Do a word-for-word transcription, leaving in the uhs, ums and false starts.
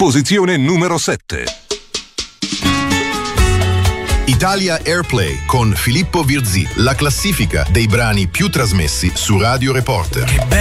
Posizione numero sette. Italia Airplay con Filippo Virzì, la classifica dei brani più trasmessi su Radio Reporter.